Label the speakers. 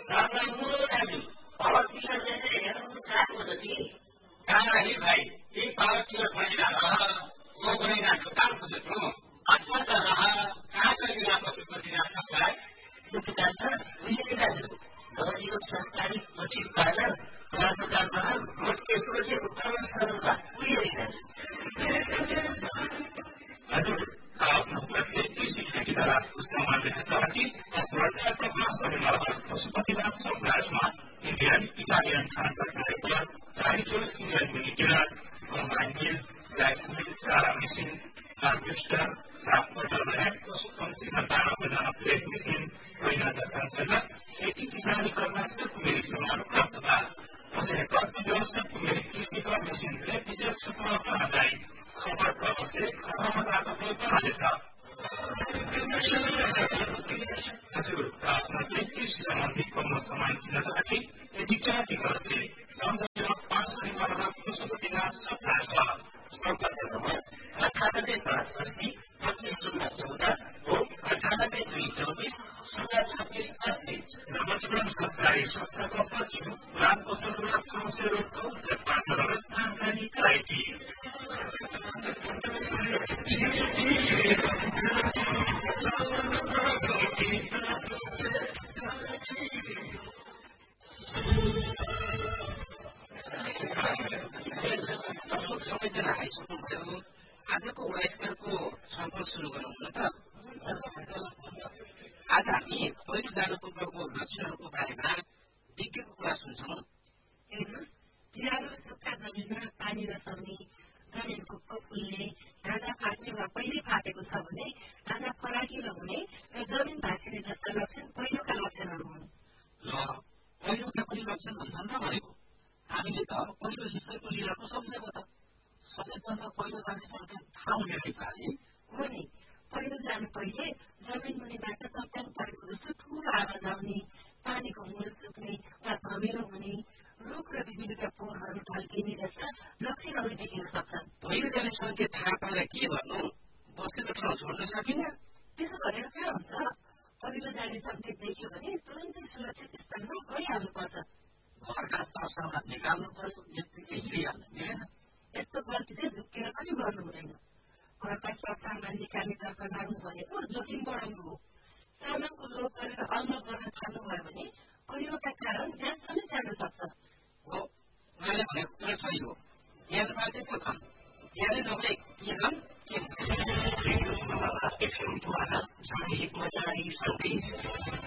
Speaker 1: राम्रो दाजु पावरतिर चाहिँ हेर्नु चाहेको जति कहाँ है भाइ यही पावरतिर भइरह म गरिरहेको कामको जत्रो अत्यन्त रह कहाँ गएर पशुपतिनाथ सरकार यो पुकार त बुझेँ दाजु दसैँको सरकारी उचितबाट सरकारमा भोट त्यसको चाहिँ उत्तम सरलता बुझेँ दाजु हजुर आफ्नो प्रत्येक शिक्षाकी द्वारा उसका मान्यता चलाती अपराध प्रभाव सबै पशुपतिनाथ सरकारमा इंडियन इटालियन खाना चारिचो इंडियन मिनिटेर माइनिल ब्ल्याकस्मिथ चारा मेसिन हार्वेस्टर सापकोटा ल्याब पशुपक्षीमा दाना बजाना प्लेट मेसिन पहिलाका संसदमा खेती किसानी करना सिर्फ मेरी समारोह प्राप्त था उसे अर्थ व्यवस्था मेरी कृषि का मेसिन विषय सूत्र कहा जाए खबर कब से खबर जाता कोई बना लेता हजुर आफ्ना कृषि सम्बन्धी कम सामान किन्न सके यदि क्या टिकट से सम्झेर 5 परिवार पशुपतिनाथ सरकार छ सम्पर्क नम्बर 9858 2514 हो 9824 02680 नवजीवन सरकारी संस्थाको पश्चिम राम पशुपतिनाथ काउन्सिल रोडको पार्टनर जानकारी गराएकी सबैजना आइसक्नुभयो आजको वयस्करको छलफल सुरु गरौँ न त आज हामी पहिलो जानु पूर्वको लक्षणहरूको बारेमा विज्ञको कुरा सुन्छौँ
Speaker 2: हेर्नुहोस् बिरालो सुक्खा जमिनमा पानी नसर्ने जमिन खुक्को फुल्ने ढाँचा फाट्ने वा पहिले फाटेको छ भने ढाँचा फराकिलो हुने र जमिन भाँचिने जस्ता लक्षण पहिलोका लक्षणहरू हुन्
Speaker 1: ल पहिलोका पनि लक्षण भन्छन् र भनेको हामीले त पहिलो ईश्वरको लीलाको सम्झेको त सबैभन्दा पहिलो जाने सङ्केत थाहा हुने रहेछ है
Speaker 2: हो नि पहिलो जानु पहिले जमिन मुनिबाट चट्याङ परेको जस्तो ठूलो आवाज आउने पानीको मूल सुक्ने वा धमिलो हुने रुख र बिजुलीका पोलहरू ढल्किने जस्ता लक्षणहरू देखिन सक्छन्
Speaker 1: पहिलो जाने सङ्केत थाहा पाएर के गर्नु बसेको ठाउँ छोड्न सकिन्न
Speaker 2: त्यसो गरेर कहाँ हुन्छ पहिलो जाने सङ्केत देखियो भने तुरन्तै सुरक्षित स्थानमा गइहाल्नुपर्छ
Speaker 1: घरका सरसामान निकाल्नु पर्यो यत्तिकै हिँडिहाल्नु मिलेन
Speaker 2: यस्तो गल्ती चाहिँ झुक्केर पनि गर्नु हुँदैन घरका सरसामान निकाल्ने तर्फ लाग्नु भनेको जोखिम बढाउनु हो सामानको लोभ गरेर अलमल गर्न थाल्नुभयो भने पहिरोका कारण ज्यानसम्म जान सक्छ
Speaker 1: हो उहाँले भनेको कुरा सही हो ज्यान बाँचे पो छन् ज्यानै नभए के छन् के